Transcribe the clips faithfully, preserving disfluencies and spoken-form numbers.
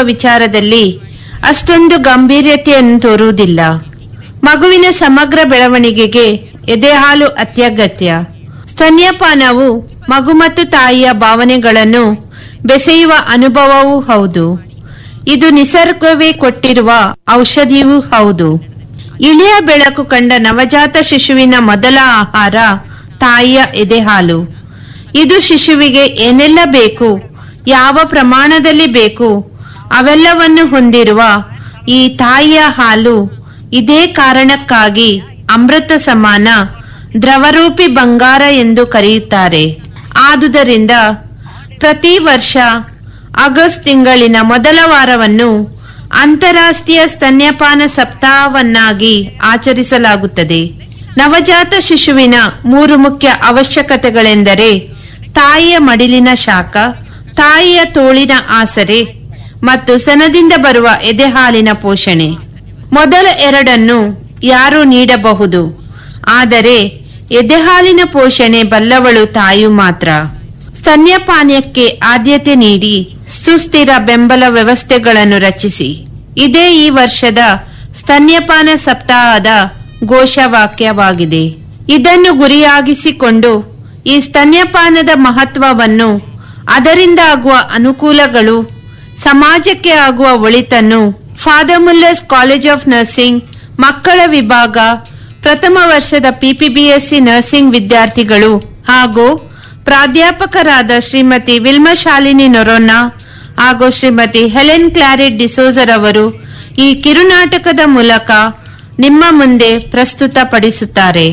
ವಿಚಾರದಲ್ಲಿ ಅಷ್ಟೊಂದು ಗಂಭೀರ್ಯತೆಯನ್ನು ತೋರುವುದಿಲ್ಲ. ಮಗುವಿನ ಸಮಗ್ರ ಬೆಳವಣಿಗೆಗೆ ಎದೆಹಾಲು ಅತ್ಯಗತ್ಯ. ಸ್ತನ್ಯಪಾನವು ಮಗು ಮತ್ತು ತಾಯಿಯ ಭಾವನೆಗಳನ್ನು ಬೆಸೆಯುವ ಅನುಭವವೂ ಹೌದು. ಇದು ನಿಸರ್ಗವೇ ಕೊಟ್ಟಿರುವ ಔಷಧಿಯೂ ಹೌದು. ಇಳಿಯ ಬೆಳಕು ಕಂಡ ನವಜಾತ ಶಿಶುವಿನ ಮೊದಲ ಆಹಾರ ತಾಯಿಯ ಎದೆಹಾಲು. ಇದು ಶಿಶುವಿಗೆ ಏನೆಲ್ಲ ಬೇಕು, ಯಾವ ಪ್ರಮಾಣದಲ್ಲಿ ಬೇಕು, ಅವೆಲ್ಲವನ್ನು ಹೊಂದಿರುವ ಈ ತಾಯಿಯ ಹಾಲು ಇದೇ ಕಾರಣಕ್ಕಾಗಿ ಅಮೃತ ಸಮಾನ ದ್ರವರೂಪಿ ಬಂಗಾರ ಎಂದು ಕರೆಯುತ್ತಾರೆ. ಆದುದರಿಂದ ಪ್ರತಿ ವರ್ಷ ಆಗಸ್ಟ್ ತಿಂಗಳಿನ ಮೊದಲ ವಾರವನ್ನು ಅಂತಾರಾಷ್ಟ್ರೀಯ ಸ್ತನ್ಯಪಾನ ಸಪ್ತಾಹವನ್ನಾಗಿ ಆಚರಿಸಲಾಗುತ್ತದೆ. ನವಜಾತ ಶಿಶುವಿನ ಮೂರು ಮುಖ್ಯ ಅವಶ್ಯಕತೆಗಳೆಂದರೆ ತಾಯಿಯ ಮಡಿಲಿನ ಶಾಖ, ತಾಯಿಯ ತೋಳಿನ ಆಸರೆ ಮತ್ತು ಸ್ತನದಿಂದ ಬರುವ ಎದೆಹಾಲಿನ ಪೋಷಣೆ. ಮೊದಲ ಎರಡನ್ನು ಯಾರೂ ನೀಡಬಹುದು, ಆದರೆ ಎದೆಹಾಲಿನ ಪೋಷಣೆ ಬಲ್ಲವಳು ತಾಯಿ ಮಾತ್ರ. ಸ್ತನ್ಯಪಾನಕ್ಕೆ ಆದ್ಯತೆ ನೀಡಿ ಸುಸ್ಥಿರ ಬೆಂಬಲ ವ್ಯವಸ್ಥೆಗಳನ್ನು ರಚಿಸಿ. ಇದೇ ಈ ವರ್ಷದ ಸ್ತನ್ಯಪಾನ ಸಪ್ತಾಹದ ಘೋಷವಾಕ್ಯವಾಗಿದೆ. ಇದನ್ನು ಗುರಿಯಾಗಿಸಿಕೊಂಡು ಈ ಸ್ತನ್ಯಪಾನದ ಮಹತ್ವವನ್ನು, ಅದರಿಂದ ಆಗುವ ಅನುಕೂಲಗಳು, ಸಮಾಜಕ್ಕೆ ಆಗುವ ಒಳಿತನ್ನು father Muller's college of nursing ಮಕ್ಕಳ ವಿಭಾಗ ಪ್ರಥಮ ವರ್ಷದ ಪಿಪಿಬಿಎಸ್ಸಿ ನರ್ಸಿಂಗ್ ವಿದ್ಯಾರ್ಥಿಗಳು ಹಾಗೂ ಪ್ರಾಧ್ಯಾಪಕರಾದ ಶ್ರೀಮತಿ ವಿಲ್ಮಾ ಶಾಲಿನಿ ನೊರೊನ್ನಾ ಹಾಗೂ ಶ್ರೀಮತಿ ಹೆಲೆನ್ ಕ್ಲಾರೆಟ್ ಡಿಸೋಜರ್ ಅವರು ಈ ಕಿರುನಾಟಕದ ಮೂಲಕ ನಿಮ್ಮ ಮುಂದೆ ಪ್ರಸ್ತುತಪಡಿಸುತ್ತಾರೆ.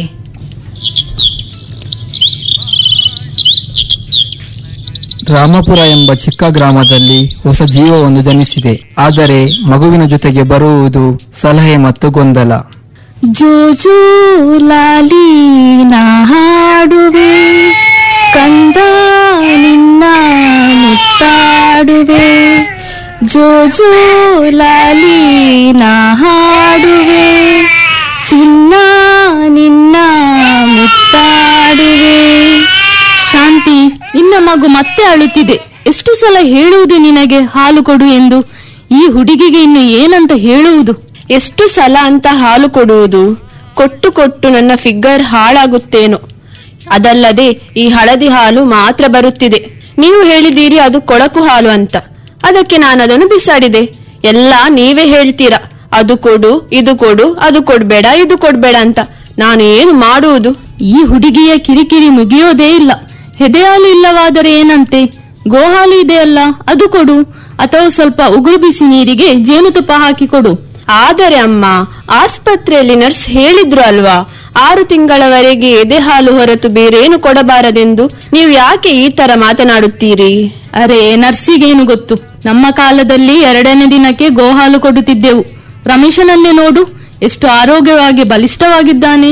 ರಾಮಪುರ ಎಂಬ ಚಿಕ್ಕ ಗ್ರಾಮದಲ್ಲಿ ಹೊಸ ಜೀವವೊಂದು ಜನಿಸಿದೆ. ಆದರೆ ಮಗುವಿನ ಜೊತೆಗೆ ಬರುವುದು ಸಲಹೆ ಮತ್ತು ಗೊಂದಲ. ಜೋಜೋ ಲಾಲಿ ನಾ ಹಾಡುವೆ, ಕಂದ ನಿನ್ನ ಮುತ್ತಾಡುವೆ. ಜೋಜೋ ಲಾಲಿ ನಾ ಹಾಡುವೆ, ಚಿನ್ನ ನಿನ್ನ ಮುತ್ತಾಡುವೆ. ಶಾಂತಿ, ನಿನ್ನ ಮಗು ಮತ್ತೆ ಅಳುತ್ತಿದೆ. ಎಷ್ಟು ಸಲ ಹೇಳುವುದು ನಿನಗೆ ಹಾಲು ಕೊಡು ಎಂದು? ಈ ಹುಡುಗಿಗೆ ಇನ್ನು ಏನಂತ ಹೇಳುವುದು? ಎಷ್ಟು ಸಲ ಅಂತ ಹಾಲು ಕೊಡುವುದು? ಕೊಟ್ಟು ಕೊಟ್ಟು ನನ್ನ ಫಿಗರ್ ಹಾಳಾಗುತ್ತೇನೋ. ಅದಲ್ಲದೆ ಈ ಹಳದಿ ಹಾಲು ಮಾತ್ರ ಬರುತ್ತಿದೆ. ನೀವು ಹೇಳಿದ್ದೀರಿ ಅದು ಕೊಳಕು ಹಾಲು ಅಂತ. ಅದಕ್ಕೆ ನಾನು ಅದನ್ನು ಬಿಸಾಡಿದೆ. ಎಲ್ಲ ನೀವೇ ಹೇಳ್ತೀರಾ, ಅದು ಕೊಡು, ಇದು ಕೊಡು, ಅದು ಕೊಡ್ಬೇಡ, ಇದು ಕೊಡ್ಬೇಡ ಅಂತ. ನಾನು ಏನು ಮಾಡುವುದು? ಈ ಹುಡುಗಿಯ ಕಿರಿಕಿರಿ ಮುಗಿಯೋದೇ ಇಲ್ಲ. ಎದೆಹಾಲು ಇಲ್ಲವಾದರೆ ಏನಂತೆ? ಗೋಹಾಲು ಇದೆಯಲ್ಲ, ಅದು ಕೊಡು. ಅಥವಾ ಸ್ವಲ್ಪ ಉಗುರು ಬಿಸಿ ನೀರಿಗೆ ಜೇನುತುಪ್ಪ ಹಾಕಿ ಕೊಡು. ಆದರೆ ಅಮ್ಮ, ಆಸ್ಪತ್ರೆಯಲ್ಲಿ ನರ್ಸ್ ಹೇಳಿದ್ರು ಅಲ್ವಾ, ಆರು ತಿಂಗಳವರೆಗೆ ಎದೆಹಾಲು ಹೊರತು ಬೇರೇನು ಕೊಡಬಾರದೆಂದು. ನೀವು ಯಾಕೆ ಈ ತರ ಮಾತನಾಡುತ್ತೀರಿ? ಅರೆ, ನರ್ಸಿಗೇನು ಗೊತ್ತು? ನಮ್ಮ ಕಾಲದಲ್ಲಿ ಎರಡನೇ ದಿನಕ್ಕೆ ಗೋಹಾಲು ಕೊಡುತ್ತಿದ್ದೆವು. ರಮೇಶನನ್ನೇ ನೋಡು, ಎಷ್ಟು ಆರೋಗ್ಯವಾಗಿ ಬಲಿಷ್ಠವಾಗಿದ್ದಾನೆ.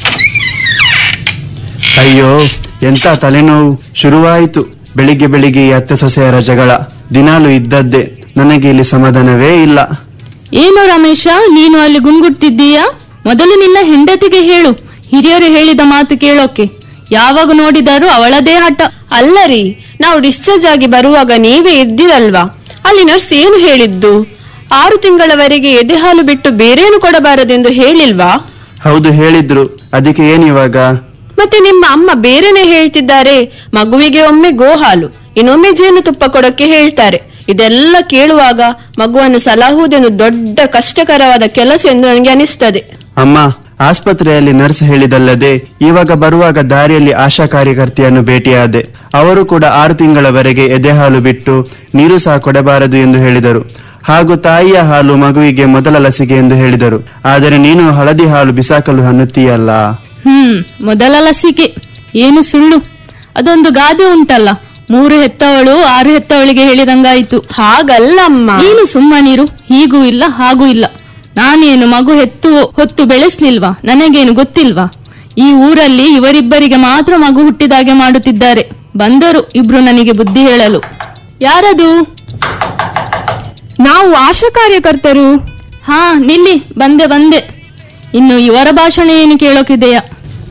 ಅಯ್ಯೋ, ಎಂತ ತಲೆನೋವು ಶುರುವಾಯಿತು. ಬೆಳಿಗ್ಗೆ ಬೆಳಿಗ್ಗೆ ಅತ್ತೆ ಸೊಸೆಯರ ಜಗಳ ದಿನಾಲು ಇದ್ದದ್ದೇ. ನನಗೆ ಇಲ್ಲಿ ಸಮಾಧಾನವೇ ಇಲ್ಲ. ಏನು ರಮೇಶ, ನೀನು ಅಲ್ಲಿ ಗುಂಗುಡ್ತಿದ್ದೀಯಾ? ಮೊದಲು ನಿನ್ನ ಹೆಂಡತಿಗೆ ಹೇಳು, ಹಿರಿಯರು ಹೇಳಿದ ಮಾತು ಕೇಳೋಕೆ. ಯಾವಾಗ ನೋಡಿದರೂ ಅವಳದೇ ಹಠ. ಅಲ್ಲರಿ, ನಾವು ಡಿಸ್ಚಾರ್ಜ್ ಆಗಿ ಬರುವಾಗ ನೀವೇ ಇದ್ದಿರಲ್ವಾ? ಅಲ್ಲಿ ನರ್ಸ್ ಏನು ಹೇಳಿದ್ದು? ಆರು ತಿಂಗಳವರೆಗೆ ಎದೆಹಾಲು ಬಿಟ್ಟು ಬೇರೇನು ಕೊಡಬಾರದೆಂದು ಹೇಳಿಲ್ವಾ? ಹೌದು, ಹೇಳಿದ್ರು. ಅದಕ್ಕೆ ಏನಿವಾಗ? ಮತ್ತೆ ನಿಮ್ಮ ಅಮ್ಮ ಬೇರೆನೆ ಹೇಳ್ತಿದ್ದಾರೆ. ಮಗುವಿಗೆ ಒಮ್ಮೆ ಗೋಹಾಲು, ಇನ್ನೊಮ್ಮೆ ಜೇನುತುಪ್ಪ ಕೊಡಕ್ಕೆ ಹೇಳ್ತಾರೆ. ಇದೆಲ್ಲ ಕೇಳುವಾಗ ಮಗುವನ್ನು ಸಲಹುವುದನ್ನು ದೊಡ್ಡ ಕಷ್ಟಕರವಾದ ಕೆಲಸ ಎಂದು ನನಗೆ ಅನಿಸ್ತದೆ. ಅಮ್ಮ, ಆಸ್ಪತ್ರೆಯಲ್ಲಿ ನರ್ಸ್ ಹೇಳಿದಲ್ಲದೆ ಇವಾಗ ಬರುವಾಗ ದಾರಿಯಲ್ಲಿ ಆಶಾ ಕಾರ್ಯಕರ್ತೆಯನ್ನು ಭೇಟಿಯಾದೆ. ಅವರು ಕೂಡ ಆರು ತಿಂಗಳವರೆಗೆ ಎದೆಹಾಲು ಬಿಟ್ಟು ನೀರು ಸಹ ಕೊಡಬಾರದು ಎಂದು ಹೇಳಿದರು. ಹಾಗೂ ತಾಯಿಯ ಹಾಲು ಮಗುವಿಗೆ ಮೊದಲ ಲಸಿಕೆ ಎಂದು ಹೇಳಿದರು. ಆದರೆ ನೀನು ಹಳದಿ ಹಾಲು ಬಿಸಾಕಲು ಅನ್ನುತ್ತೀಯಲ್ಲ. ಹ್ಮ್ ಮೊದಲ ಲಸಿಕೆ ಏನು ಸುಳ್ಳು? ಅದೊಂದು ಗಾದೆ ಉಂಟಲ್ಲ, ಮೂರು ಹೆತ್ತವಳು ಆರು ಹೆತ್ತವಳಿಗೆ ಹೇಳಿದಂಗಾಯ್ತು. ಹಾಗಲ್ಲಮ್ಮ. ನೀನು ಸುಮ್ಮನಿರು. ಹೀಗೂ ಇಲ್ಲ ಹಾಗೂ ಇಲ್ಲ. ನಾನೇನು ಮಗು ಹೆತ್ತು ಹೊತ್ತು ಬೆಳೆಸ್ಲಿಲ್ವಾ? ನನಗೇನು ಗೊತ್ತಿಲ್ವಾ? ಈ ಊರಲ್ಲಿ ಇವರಿಬ್ಬರಿಗೆ ಮಾತ್ರ ಮಗು ಹುಟ್ಟಿದಾಗೆ ಮಾಡುತ್ತಿದ್ದಾರೆ. ಬಂದರು ಇಬ್ರು ನನಗೆ ಬುದ್ಧಿ ಹೇಳಲು. ಯಾರದು? ನಾವು ಆಶಾ ಕಾರ್ಯಕರ್ತರು. ಹಾ ನಿಲ್ಲಿ, ಬಂದೆ ಬಂದೆ. ಇನ್ನು ಇವರ ಭಾಷಣ ಏನು ಕೇಳೋಕಿದೆಯಾ?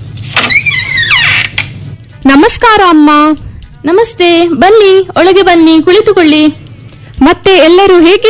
ನಮಸ್ಕಾರ ಅಮ್ಮ. ನಮಸ್ತೆ, ಬನ್ನಿ ಒಳಗೆ ಬನ್ನಿ, ಕುಳಿತುಕೊಳ್ಳಿ. ಮತ್ತೆ ಎಲ್ಲರೂ ಹೇಗೆ